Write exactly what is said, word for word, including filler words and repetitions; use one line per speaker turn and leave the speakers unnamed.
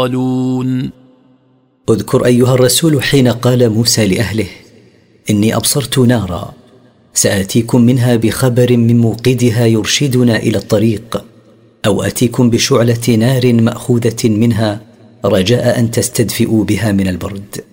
اذكر أيها الرسول حين قال موسى لأهله: إني أبصرت نارا سآتيكم منها بخبر من موقدها يرشدنا إلى الطريق، أو آتيكم بشعلة نار مأخوذة منها رجاء أن تستدفئوا بها من البرد.